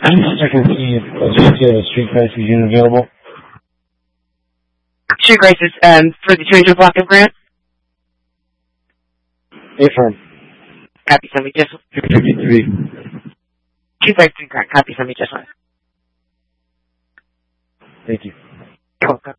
I'm just checking to see if the street crisis unit available. Street crisis, for the 200 block of Grant? Affirm. Copy, send me just 253. 253 Grant, copy, send me just one. Thank you. You're welcome.